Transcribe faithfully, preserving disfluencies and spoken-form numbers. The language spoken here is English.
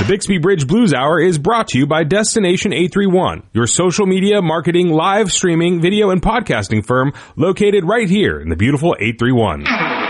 The Bixby Bridge Blues Hour is brought to you by Destination eight three one, your social media, marketing, live streaming, video, and podcasting firm located right here in the beautiful eight three one.